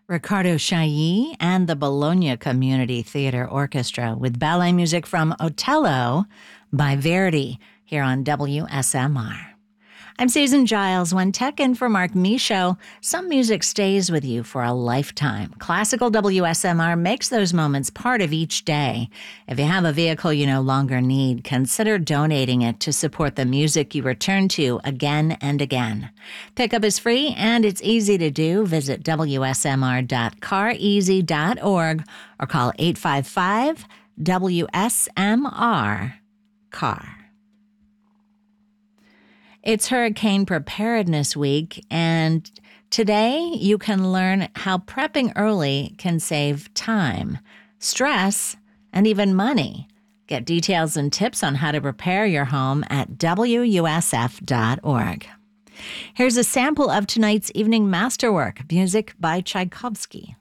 Riccardo Chailly and the Bologna Community Theater Orchestra with ballet music from Otello by Verdi here on WSMR. I'm Susan Giles. When tech in for Mark Michaud, some music stays with you for a lifetime. Classical WSMR makes those moments part of each day. If you have a vehicle you no longer need, consider donating it to support the music you return to again and again. Pickup is free and it's easy to do. Visit wsmr.careasy.org or call 855-WSMR-CAR. It's Hurricane Preparedness Week, and today you can learn how prepping early can save time, stress, and even money. Get details and tips on how to prepare your home at WUSF.org. Here's a sample of tonight's evening masterwork, music by Tchaikovsky.